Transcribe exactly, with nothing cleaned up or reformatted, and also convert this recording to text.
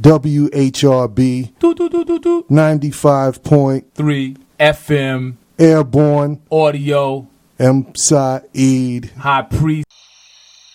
W H R B do, do, do, do, do. ninety-five point three F M Airborne Audio M. Saeed High Priest.